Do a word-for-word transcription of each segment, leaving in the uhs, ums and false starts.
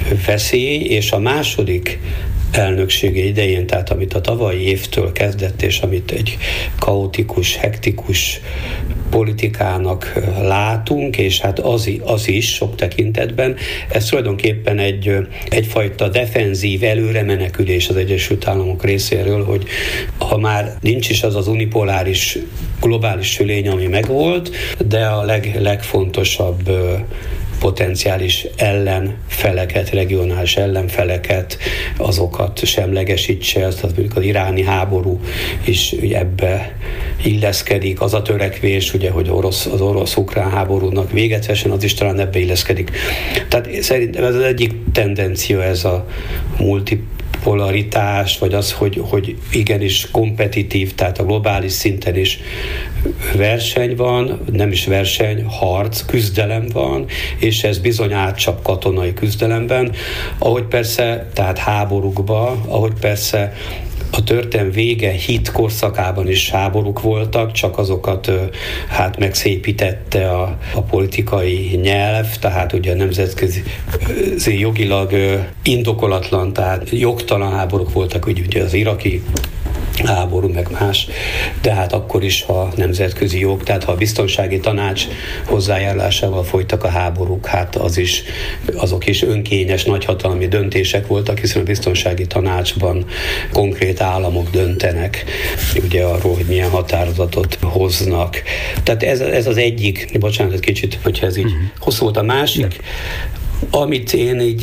veszély, és a második elnöksége idején, tehát amit a tavalyi évtől kezdett, és amit egy kaotikus, hektikus politikának látunk, és hát az, az is sok tekintetben, ez tulajdonképpen egy, egyfajta defenzív előremenekülés az Egyesült Államok részéről, hogy ha már nincs is az az unipoláris globális fölény, ami megvolt, de a leg, legfontosabb potenciális ellenfeleket, regionális ellenfeleket, azokat semlegesítse, az mondjuk az iráni háború is ebbe illeszkedik, az a törekvés, ugye, hogy orosz, az orosz-ukrán háborúnak véget vessen, az is talán ebbe illeszkedik. Tehát szerintem ez az egyik tendencia, ez a multi polaritás, vagy az, hogy, hogy igenis kompetitív, tehát a globális szinten is verseny van, nem is verseny, harc, küzdelem van, és ez bizony átcsap katonai küzdelemben, ahogy persze, tehát háborúkban, ahogy persze a történelem vége hit korszakában is háborúk voltak, csak azokat hát megszépítette a, a politikai nyelv, tehát ugye a nemzetközi jogilag indokolatlan, tehát jogtalan háborúk voltak, ugye, ugye az iraki háború, meg más, de hát akkor is, ha nemzetközi jog, tehát ha a biztonsági tanács hozzájárulásával folytak a háborúk, hát az is, azok is önkényes nagyhatalmi döntések voltak, hiszen a biztonsági tanácsban konkrét államok döntenek, ugye arról, hogy milyen határozatot hoznak. Tehát ez, ez az egyik, bocsánat, egy kicsit, hogyha ez így uh-huh. hosszú volt. A másik, amit én így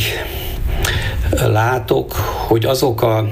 látok, hogy azok a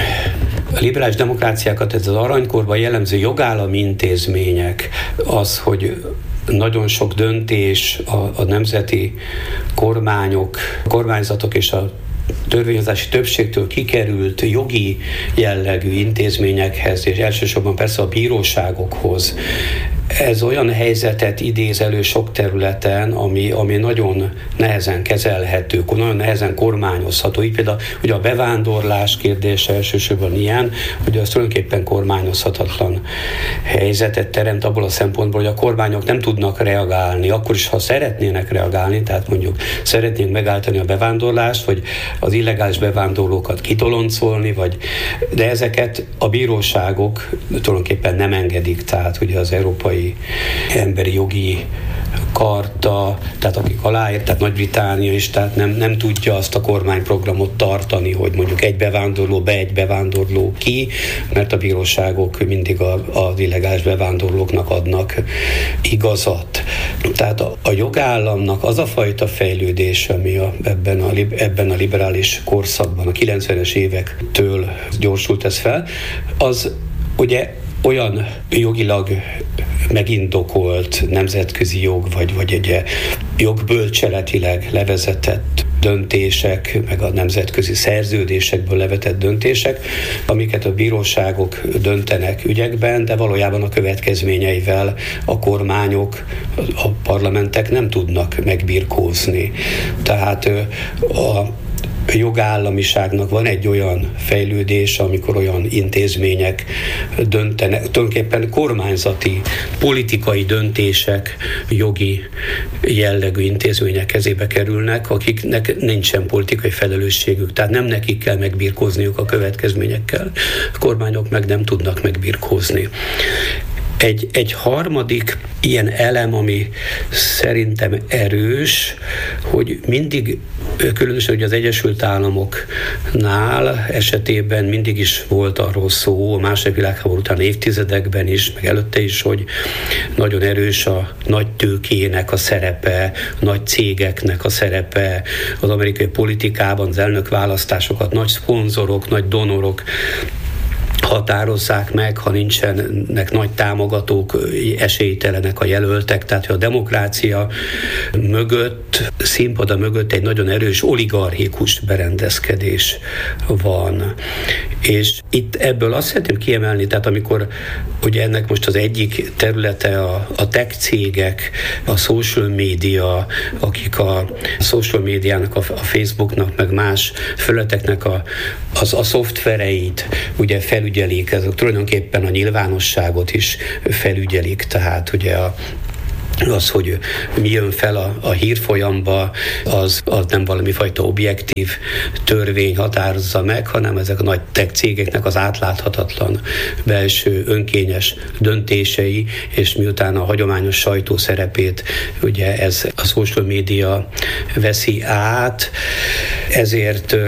A liberális demokráciákat, ez az aranykorban jellemző jogállami intézmények, az, hogy nagyon sok döntés a, a nemzeti kormányok, kormányzatok és a törvényhozási többségtől kikerült jogi jellegű intézményekhez, és elsősorban persze a bíróságokhoz. Ez olyan helyzetet idéz elő sok területen, ami, ami nagyon nehezen kezelhető, nagyon nehezen kormányozható. Így például ugye a bevándorlás kérdése elsősorban ilyen, hogy az tulajdonképpen kormányozhatatlan helyzetet teremt abból a szempontból, hogy a kormányok nem tudnak reagálni, akkor is, ha szeretnének reagálni, tehát mondjuk szeretnénk megállítani a bevándorlást, vagy az illegális bevándorlókat kitoloncolni, vagy, de ezeket a bíróságok tulajdonképpen nem engedik, tehát ugye az európai emberi jogi karta, tehát akik aláírt, tehát Nagy-Britannia is, tehát nem, nem tudja azt a kormányprogramot tartani, hogy mondjuk egy bevándorló be, egy bevándorló ki, mert a bíróságok mindig a, az illegális bevándorlóknak adnak igazat. Tehát a, a jogállamnak az a fajta fejlődés, ami a, ebben, a, ebben a liberális korszakban, a kilencvenes évektől gyorsult ez fel, az ugye olyan jogilag megindokolt nemzetközi jog, vagy, vagy egy jogbölcseletileg levezetett döntések, meg a nemzetközi szerződésekből levetett döntések, amiket a bíróságok döntenek ügyekben, de valójában a következményeivel a kormányok, a parlamentek nem tudnak megbirkózni. Tehát a jogállamiságnak van egy olyan fejlődés, amikor olyan intézmények döntenek, tulajdonképpen kormányzati, politikai döntések jogi jellegű intézmények kezébe kerülnek, akiknek nincsen politikai felelősségük, tehát nem nekik kell megbirkózniuk a következményekkel. A kormányok meg nem tudnak megbirkózni. Egy, egy harmadik ilyen elem, ami szerintem erős, hogy mindig, különösen ugye az Egyesült Államoknál esetében mindig is volt arról szó, a második világháború után évtizedekben is, meg előtte is, hogy nagyon erős a nagy tőkének a szerepe, a nagy cégeknek a szerepe az amerikai politikában, az elnökválasztásokat, nagy szponzorok, nagy donorok határozzák meg, ha nincsenek nagy támogatók, esélytelenek a jelöltek, tehát a demokrácia mögött, színpada mögött egy nagyon erős oligarchikus berendezkedés van. És itt ebből azt szeretném kiemelni, tehát amikor ugye ennek most az egyik területe a, a tech cégek, a social media, akik a social médiának, a, a Facebooknak, meg más felületeknek a, az, a szoftvereit ugye felügyelik, ezek tulajdonképpen a nyilvánosságot is felügyelik, tehát ugye a az, hogy mi jön fel a, a hírfolyamba, az, az nem valami fajta objektív törvény határozza meg, hanem ezek a nagy tech cégeknek az átláthatatlan belső önkényes döntései, és miután a hagyományos sajtó szerepét ugye ez a social media veszi át, ezért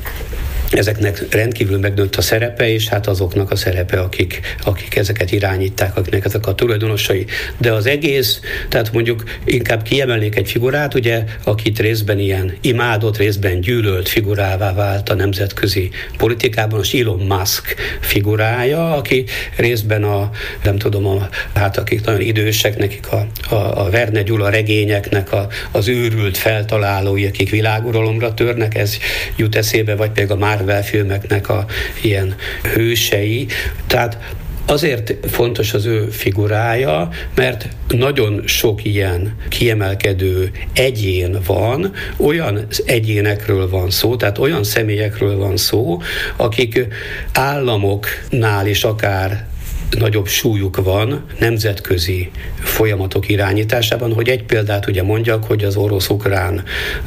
ezeknek rendkívül megnőtt a szerepe, és hát azoknak a szerepe, akik, akik ezeket irányítják, akiknek ezek a tulajdonosai. De az egész, tehát mondjuk inkább kiemelnék egy figurát, ugye, akit részben ilyen imádott, részben gyűlölt figurává vált a nemzetközi politikában, az Elon Musk figurája, aki részben a, nem tudom, a, hát akik nagyon idősek, nekik a, a, a Verne Gyula regényeknek a, az őrült feltalálói, akik világuralomra törnek, ez jut eszébe, vagy például a Marvel filmeknek a ilyen hősei. Tehát azért fontos az ő figurája, mert nagyon sok ilyen kiemelkedő egyén van, olyan egyénekről van szó, tehát olyan személyekről van szó, akik államoknál is akár nagyobb súlyuk van nemzetközi folyamatok irányításában, hogy egy példát ugye mondjak, hogy az orosz-ukrán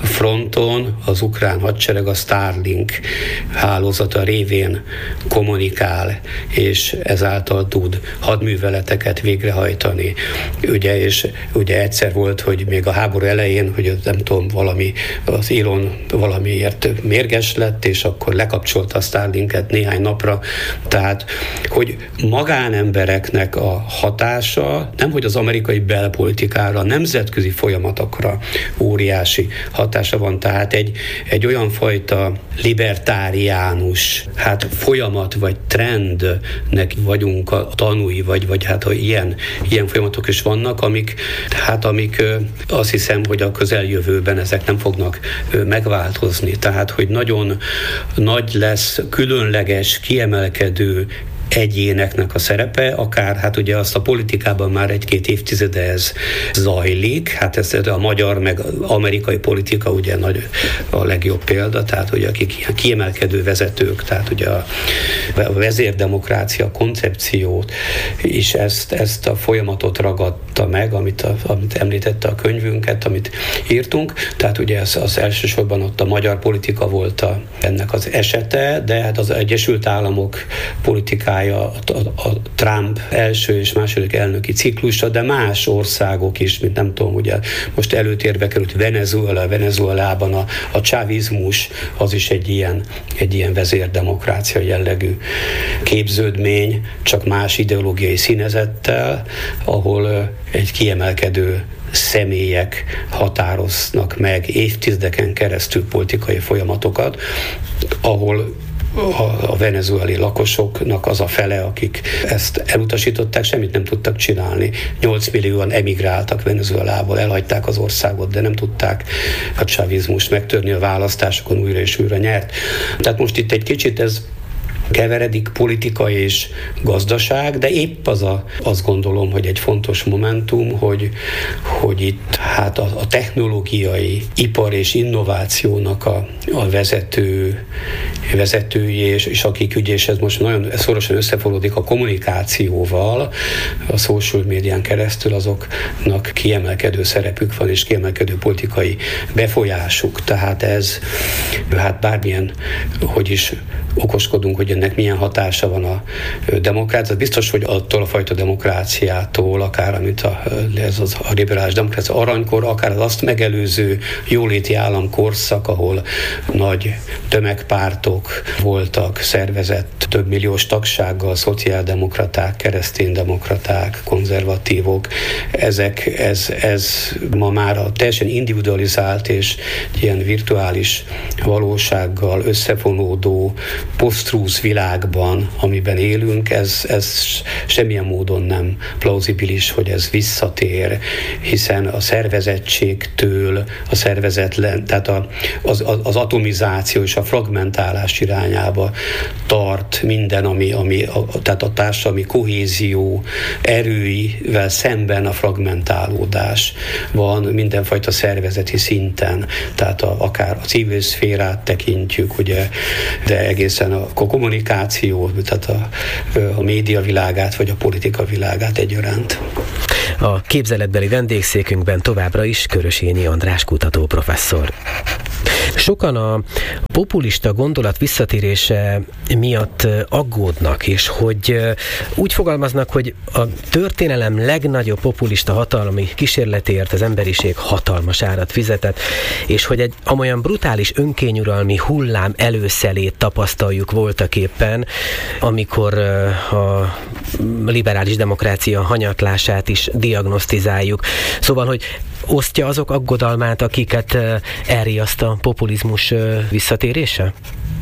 fronton az ukrán hadsereg a Starlink hálózata révén kommunikál, és ezáltal tud hadműveleteket végrehajtani. Ugye, és ugye egyszer volt, hogy még a háború elején, hogy nem tudom, valami, az Elon valamiért mérges lett, és akkor lekapcsolta a Starlinket néhány napra. Tehát, hogy magán embereknek a hatása, nemhogy az amerikai belpolitikára, a nemzetközi folyamatokra óriási hatása van. Tehát egy, egy olyan fajta libertáriánus hát folyamat vagy trendnek vagyunk a tanúi, vagy, vagy hát ha ilyen, ilyen folyamatok is vannak, amik, hát amik azt hiszem, hogy a közeljövőben ezek nem fognak megváltozni. Tehát, hogy nagyon nagy lesz, különleges, kiemelkedő egyéneknek a szerepe, akár hát ugye azt a politikában már egy-két évtizede ez zajlik, hát ez a magyar meg amerikai politika ugye nagy, a legjobb példa, tehát ugye akik ilyen kiemelkedő vezetők, tehát ugye a, a vezérdemokrácia koncepciót is ezt, ezt a folyamatot ragadta meg, amit, a, amit említette a könyvünket, amit írtunk, tehát ugye ez az elsősorban ott a magyar politika volt a, ennek az esete, de hát az Egyesült Államok politikája A, a, a Trump első és második elnöki ciklusa, de más országok is, mint nem tudom, ugye most előtérbe került Venezuela, Venezuelában a, a csávizmus, az is egy ilyen, egy ilyen vezérdemokrácia jellegű képződmény, csak más ideológiai színezettel, ahol egy kiemelkedő személyek határoznak meg évtizedeken keresztül politikai folyamatokat, ahol a venezuelai lakosoknak az a fele, akik ezt elutasították, semmit nem tudtak csinálni. nyolc millióan emigráltak Venezuelából, elhagyták az országot, de nem tudták a csávizmust megtörni, a választásokon újra és újra nyert. Tehát most itt egy kicsit ez keveredik politika és gazdaság, de épp az a, azt gondolom, hogy egy fontos momentum, hogy, hogy itt hát a, a technológiai ipar és innovációnak a, a vezető, vezetői, és, és akik ugye, és ez most nagyon szorosan összefonódik a kommunikációval, a social médián keresztül, azoknak kiemelkedő szerepük van, és kiemelkedő politikai befolyásuk. Tehát ez, hát bármilyen, hogy is okoskodunk, hogy ennek milyen hatása van a demokrácia. Biztos, hogy attól a fajta demokráciától, akár amit a, ez az, a liberális demokrácia aranykor, akár az azt megelőző jóléti államkorszak, ahol nagy tömegpártok voltak, szervezett több milliós tagsággal, szociáldemokraták, kereszténydemokraták, konzervatívok. Ezek, ez, ez ma már a teljesen individualizált és ilyen virtuális valósággal összefonódó posztrusz világban, amiben élünk, ez, ez semmilyen módon nem plauzibilis, hogy ez visszatér, hiszen a szervezettségtől, a szervezetlen, tehát a, az, az atomizáció és a fragmentálás irányába tart minden, ami, ami a, tehát a társadalmi kohézió erőivel szemben a fragmentálódás van mindenfajta szervezeti szinten, tehát a, akár a civil szférát tekintjük, ugye, de egészen a kommunikáció, tehát a, a média világát, vagy a politika világát egyaránt. A képzeletbeli vendégszékünkben továbbra is Körösényi András kutató professzor. Sokan a populista gondolat visszatérése miatt aggódnak, és hogy úgy fogalmaznak, hogy a történelem legnagyobb populista hatalmi kísérletéért az emberiség hatalmas árat fizetett, és hogy egy amolyan brutális önkényuralmi hullám előszelét tapasztaljuk voltaképpen, amikor a liberális demokrácia hanyatlását is diagnosztizáljuk. Szóval, hogy osztja azok aggodalmát, akiket elriaszt a populizmus visszatérése?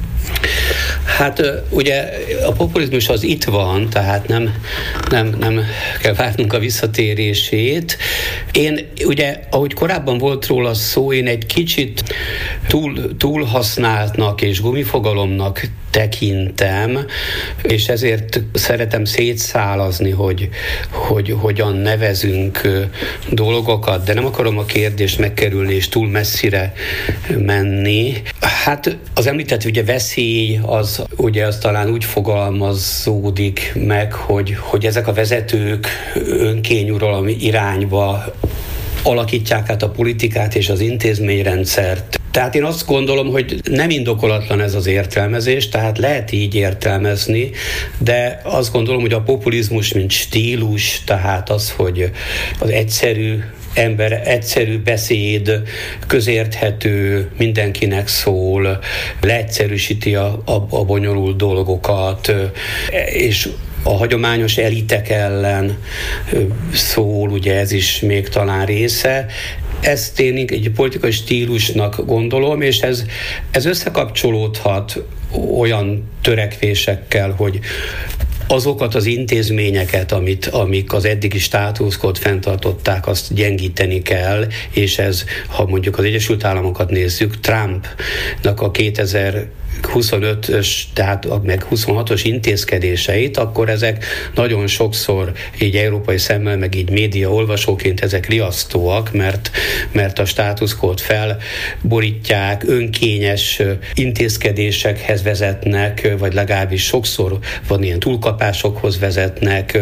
Hát ugye a populizmus az itt van, tehát nem, nem, nem kell várnunk a visszatérését. Én ugye, ahogy korábban volt róla szó, én egy kicsit túl, túlhasználtnak és gumifogalomnak tekintem, és ezért szeretem szétszálazni, hogy, hogy hogyan nevezünk dolgokat, de nem akarom a kérdést megkerülni és túl messzire menni. Hát az említett ugye veszély, az ugye az talán úgy fogalmazódik meg, hogy, hogy ezek a vezetők önkényuralmi irányba alakítják át a politikát és az intézményrendszert. Tehát én azt gondolom, hogy nem indokolatlan ez az értelmezés, tehát lehet így értelmezni, de azt gondolom, hogy a populizmus, mint stílus, tehát az, hogy az egyszerű ember, egyszerű beszéd, közérthető, mindenkinek szól, leegyszerűsíti a, a, a bonyolult dolgokat, és a hagyományos elitek ellen szól, ugye ez is még talán része. Ezt én egy politikai stílusnak gondolom, és ez, ez összekapcsolódhat olyan törekvésekkel, hogy azokat az intézményeket, amit, amik az eddigi státuszkót fenntartották, azt gyengíteni kell, és ez, ha mondjuk az Egyesült Államokat nézzük, Trumpnak a kétezer-huszonötös, tehát meg huszonhatos intézkedéseit, akkor ezek nagyon sokszor így európai szemmel, meg így média olvasóként ezek riasztóak, mert, mert a státuszkót felborítják, önkényes intézkedésekhez vezetnek, vagy legalábbis sokszor van ilyen túlkapásokhoz vezetnek,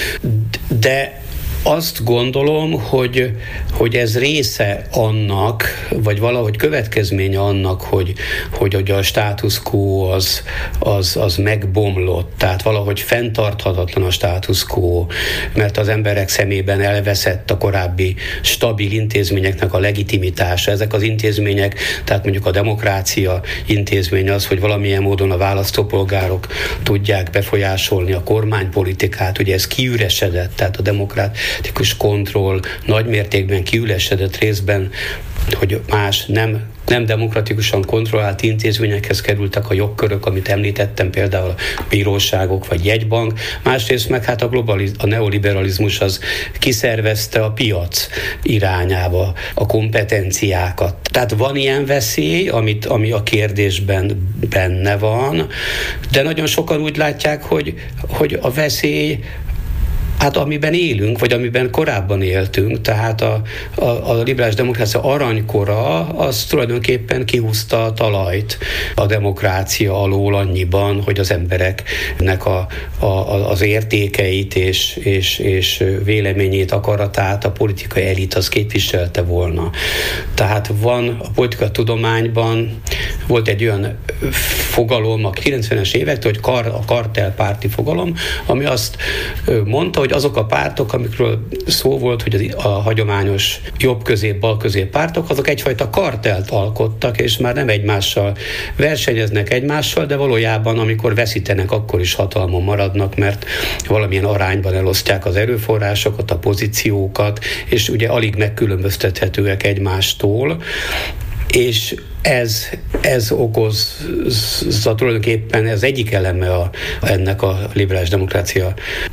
de azt gondolom, hogy, hogy ez része annak, vagy valahogy következménye annak, hogy, hogy, hogy a status quo az, az, az megbomlott, tehát valahogy fenntarthatatlan a status quo, mert az emberek szemében elveszett a korábbi stabil intézményeknek a legitimitása. Ezek az intézmények, tehát mondjuk a demokrácia intézménye az, hogy valamilyen módon a választópolgárok tudják befolyásolni a kormánypolitikát, ugye ez kiüresedett, tehát a demokrát kontroll nagy mértékben kiülesedett részben, hogy más nem, nem demokratikusan kontrollált intézményekhez kerültek a jogkörök, amit említettem, például a bíróságok vagy jegybank. Másrészt meg hát a, globaliz- a neoliberalizmus az kiszervezte a piac irányába a kompetenciákat. Tehát van ilyen veszély, amit, ami a kérdésben benne van, de nagyon sokan úgy látják, hogy, hogy a veszély hát amiben élünk, vagy amiben korábban éltünk, tehát a, a, a liberális demokrácia aranykora, az tulajdonképpen kihúzta a talajt a demokrácia alól annyiban, hogy az embereknek a, a, az értékeit és, és, és véleményét, akaratát a politikai elit az képviselte volna. Tehát van a politikai tudományban, volt egy olyan fogalom a kilencvenes évektől, hogy kar, a kartelpárti fogalom, ami azt mondta, hogy azok a pártok, amikről szó volt, hogy a hagyományos jobb-közép, bal-közép pártok, azok egyfajta kartelt alkottak, és már nem egymással versenyeznek egymással, de valójában, amikor veszítenek, akkor is hatalmon maradnak, mert valamilyen arányban elosztják az erőforrásokat, a pozíciókat, és ugye alig megkülönböztethetőek egymástól, és ez, ez okozza tulajdonképpen, ez egyik eleme a, ennek a liberális demokrácia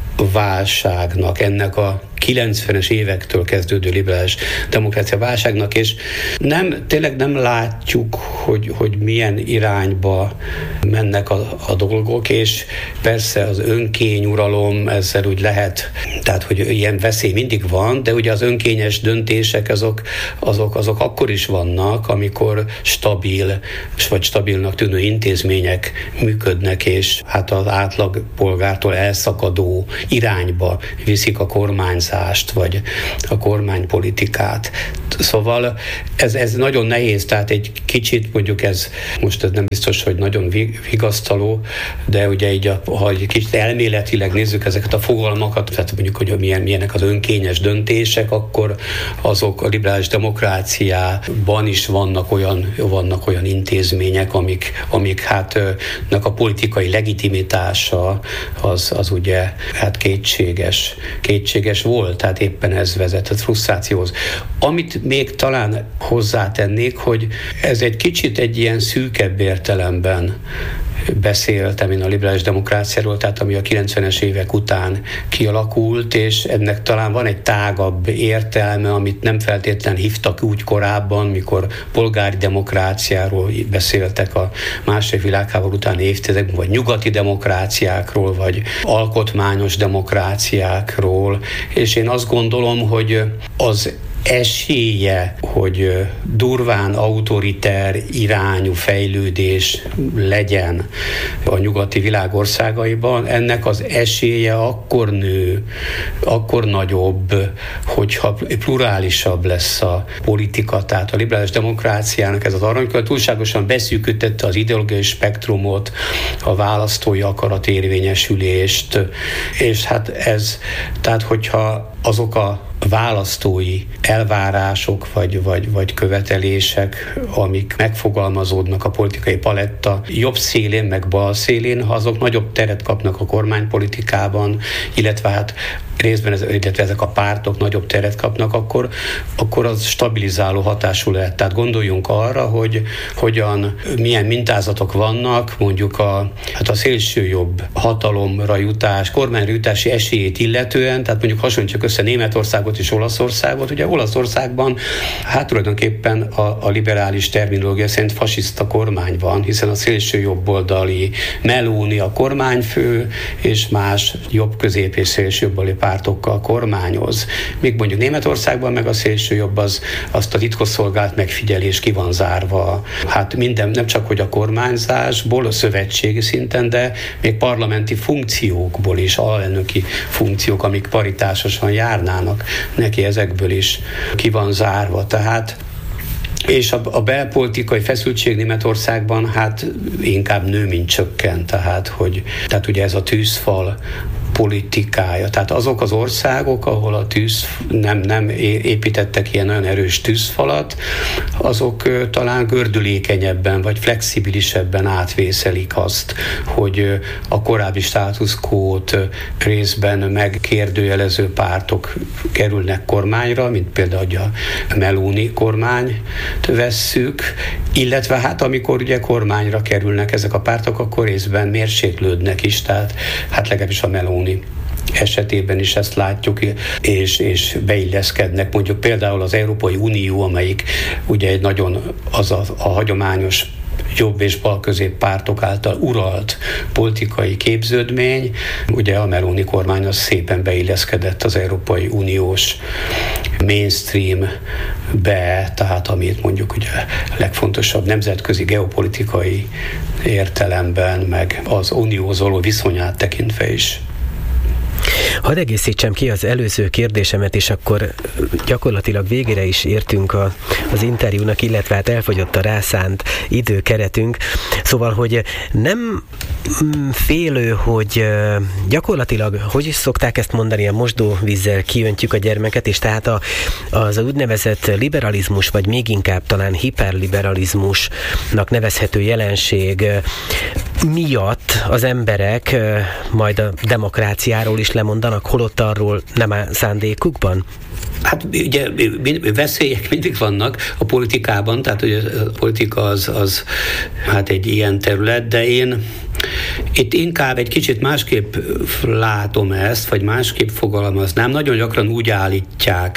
válságnak, ennek a kilencvenes évektől kezdődő liberális demokrácia válságnak, és nem, tényleg nem látjuk, hogy, hogy milyen irányba mennek a, a dolgok, és persze az önkényuralom ezzel úgy lehet, tehát hogy ilyen veszély mindig van, de ugye az önkényes döntések azok, azok, azok akkor is vannak, amikor stabil, vagy stabilnak tűnő intézmények működnek, és hát az átlag polgártól elszakadó irányba viszik a kormányzást. kormányzást, vagy a kormánypolitikát. Szóval ez, ez nagyon nehéz, tehát egy kicsit mondjuk ez, most ez nem biztos, hogy nagyon vigasztaló, de ugye így, a, ha egy kicsit elméletileg nézzük ezeket a fogalmakat, tehát mondjuk, hogy milyen, milyenek az önkényes döntések, akkor azok a liberális demokráciában is vannak olyan, vannak olyan intézmények, amik, amik hát a politikai legitimitása az, az ugye hát kétséges, kétséges volt, tehát éppen ez vezetett frusztrációhoz. Amit még talán hozzátennék, hogy ez egy kicsit egy ilyen szűkebb értelemben beszéltem én a liberális demokráciáról, tehát ami a kilencvenes évek után kialakult, és ennek talán van egy tágabb értelme, amit nem feltétlenül hívtak úgy korábban, mikor polgári demokráciáról beszéltek a második világháború utáni évtizedekben, vagy nyugati demokráciákról, vagy alkotmányos demokráciákról, és én azt gondolom, hogy az esélye, hogy durván autoriter irányú fejlődés legyen a nyugati világ országaiban, ennek az esélye akkor nő, akkor nagyobb, hogyha plurálisabb lesz a politika. Tehát a liberális demokráciának ez az aranykör túlságosan beszűkítette az ideológiai spektrumot, a választói akaratérvényesülést, és hát ez, tehát hogyha azok a választói elvárások vagy, vagy, vagy követelések, amik megfogalmazódnak a politikai paletta jobb szélén, meg bal szélén, ha azok nagyobb teret kapnak a kormánypolitikában, illetve hát részben ez, illetve ezek a pártok nagyobb teret kapnak, akkor, akkor az stabilizáló hatású lehet. Tehát gondoljunk arra, hogy hogyan, milyen mintázatok vannak, mondjuk a, hát a szélsőjobb hatalomra jutás, kormányra jutási esélyét illetően, tehát mondjuk hasonlítjuk össze Németországot és Olaszországot. Ugye Olaszországban hát tulajdonképpen a, a liberális terminológia szerint fasiszta kormány van, hiszen a szélsőjobboldali Meloni a kormányfő, és más jobb-közép és szélsőjobboldali pártokkal kormányoz. Még mondjuk Németországban meg a szélsőjobb az, azt a titkosszolgált megfigyelés ki van zárva. Hát minden, nem csak hogy a kormányzásból, a szövetségi szinten, de még parlamenti funkciókból is, alelnöki funkciók, amik paritásosan járnának neki, ezekből is ki van zárva. Tehát és a, a belpolitikai feszültség Németországban hát inkább nő, mint csökken. Tehát, hogy, tehát ugye ez a tűzfal politikája. Tehát azok az országok, ahol a tűz nem, nem építettek ilyen nagyon erős tűzfalat, azok talán gördülékenyebben vagy flexibilisebben átvészelik azt, hogy a korábbi status quót részben megkérdőjelező pártok kerülnek kormányra, mint például a Meloni kormányt vesszük, illetve hát amikor ugye kormányra kerülnek ezek a pártok, akkor részben mérséklődnek is, tehát hát legalábbis a Meloni esetében is ezt látjuk, és, és beilleszkednek. Mondjuk például az Európai Unió, amelyik ugye egy nagyon az a, a hagyományos jobb és bal közép pártok által uralt politikai képződmény, ugye a Meloni kormány az szépen beilleszkedett az Európai Uniós mainstreambe, tehát amit mondjuk ugye legfontosabb nemzetközi geopolitikai értelemben, meg az unióhoz való viszonyát tekintve is. Hadd egészítsem ki az előző kérdésemet, és akkor gyakorlatilag végére is értünk a, az interjúnak, illetve hát elfogyott a rászánt időkeretünk. Szóval, hogy nem félő, hogy gyakorlatilag, hogy is szokták ezt mondani, a mosdóvízzel kiöntjük a gyermeket, és tehát a, az úgynevezett liberalizmus, vagy még inkább talán hiperliberalizmusnak nevezhető jelenség miatt az emberek majd a demokráciáról is lemondanak, holott arról nem áll szándékukban? Hát ugye veszélyek mindig vannak a politikában, tehát ugye a politika az, az hát egy ilyen terület, de én itt inkább egy kicsit másképp látom ezt, vagy másképp fogalmaznám. Nagyon gyakran úgy állítják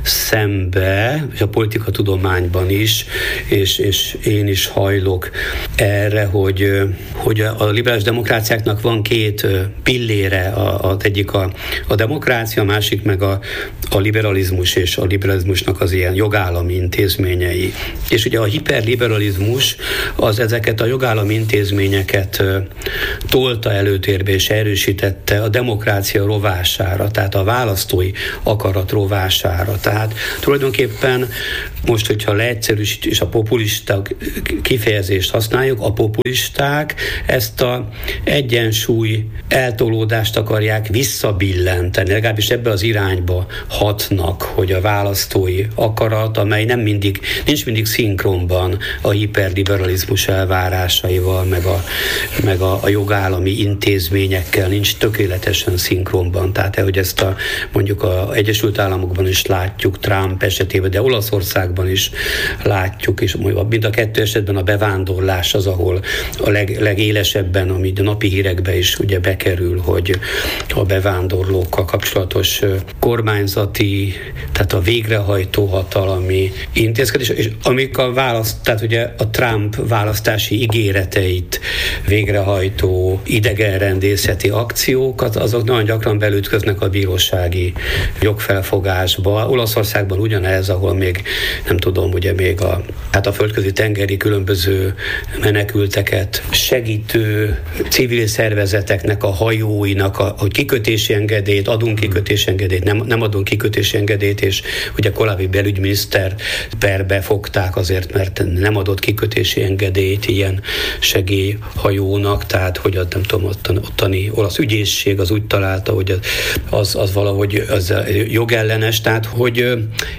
szembe, és a politikatudományban is, és, és én is hajlok erre, hogy, hogy a liberális demokráciáknak van két pillére, az egyik a, a demokrácia, a másik meg a, a liberalizmus, és a liberalizmusnak az ilyen jogállami intézményei. És ugye a hiperliberalizmus az ezeket a jogállami intézményeket tolta előtérbe és erősítette a demokrácia rovására, tehát a választói akarat rovására. Tehát tulajdonképpen most, hogyha leegyszerűsít és a populista kifejezést használjuk, a populisták ezt a egyensúly eltolódást akarják visszabillenteni, legalábbis ebbe az irányba hatnak, hogy a választói akarat, amely nem mindig, nincs mindig szinkronban a hiperliberalizmus elvárásaival, meg a, meg a, a jogállami intézményekkel, nincs tökéletesen szinkronban. Tehát, hogy ezt a, mondjuk az Egyesült Államokban is látjuk, Trump esetében, de Olaszországban is látjuk, és mind a kettő esetben a bevándorlás az, ahol a leg, legélesebben, ami a napi hírekbe is ugye bekerül, hogy a bevándorlókkal kapcsolatos kormányzati, tehát a végrehajtó hatalmi intézkedés, és amik a választ, tehát ugye a Trump választási ígéreteit végrehajtó idegenrendészeti akciókat, azok nagyon gyakran belütköznek a bírósági jogfelfogásba. Olaszországban ugyanez, ahol még nem tudom, ugye még a, hát a földközi tengeri különböző menekülteket segítő civil szervezeteknek, a hajóinak, a, hogy kikötési engedélyt, adunk kikötési engedélyt, nem, nem adunk kikötési engedélyt, és ugye korábbi belügyminiszter perbe fogták azért, mert nem adott kikötési engedélyt ilyen segélyhajónak, tehát hogy a, nem tudom, ottani olasz ügyészség az úgy találta, hogy az, az valahogy az jogellenes, tehát hogy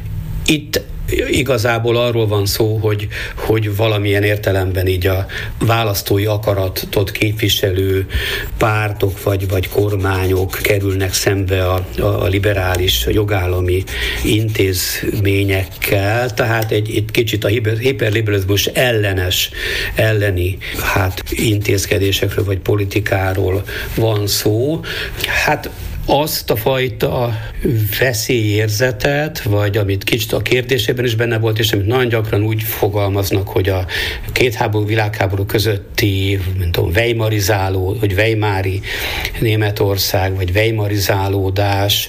itt igazából arról van szó, hogy, hogy valamilyen értelemben így a választói akaratot képviselő pártok vagy, vagy kormányok kerülnek szembe a, a liberális jogállami intézményekkel, tehát egy, egy kicsit a hiperliberalizmus ellenes, elleni hát intézkedésekről vagy politikáról van szó. Hát azt a fajta veszélyérzetet, vagy amit kicsit a kérdésében is benne volt, és amit nagyon gyakran úgy fogalmaznak, hogy a két háború, világháború közötti, nem tudom, weimarizáló, vagy weimári Németország, vagy weimarizálódás,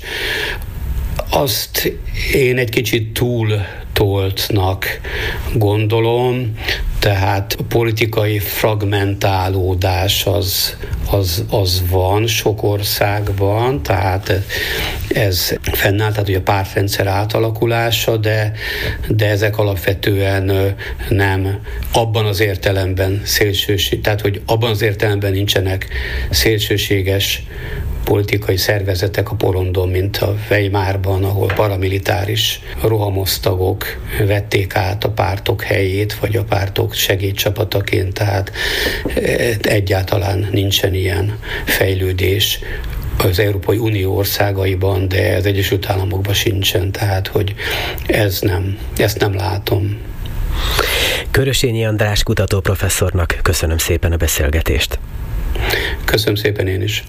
azt én egy kicsit túl toltnak gondolom, tehát a politikai fragmentálódás az, az, az van sok országban, tehát ez fennáll, tehát ugye a pártrendszer átalakulása, de, de ezek alapvetően nem abban az értelemben szélsőség, tehát hogy abban az értelemben nincsenek szélsőséges politikai szervezetek a porondon, mint a Weimarban, ahol paramilitáris rohamosztagok vették át a pártok helyét, vagy a pártok segédcsapataként, tehát egyáltalán nincsen ilyen fejlődés az Európai Unió országaiban, de az Egyesült Államokban sincsen, tehát hogy ez nem, ezt nem látom. Körösényi András kutatóprofesszornak köszönöm szépen a beszélgetést. Köszönöm szépen én is.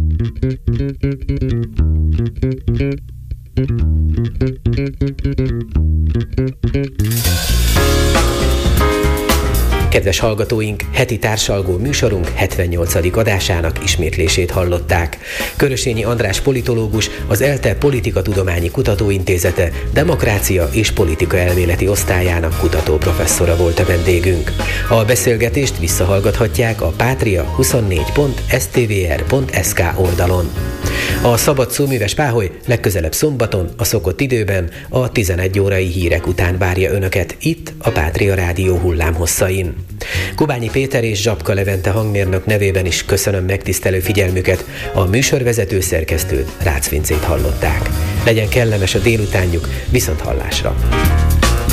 Kedves hallgatóink, heti társalgó műsorunk hetvennyolcadik adásának ismétlését hallották. Körösényi András politológus, az ELTE Politikatudományi Kutatóintézete Demokrácia és Politika Elméleti Osztályának kutatóprofesszora volt a vendégünk. A beszélgetést visszahallgathatják a patria huszonnégy pont s t v r pont s k oldalon. A Szabad Szóműves Páholy legközelebb szombaton a szokott időben a tizenegy órai hírek után várja önöket itt a Pátria Rádió hullámhosszain. Kubányi Péter és Zsapka Levente hangmérnök nevében is köszönöm megtisztelő figyelmüket, a műsorvezető szerkesztőt, Rácz Vincét hallották. Legyen kellemes a délutánjuk, viszont hallásra!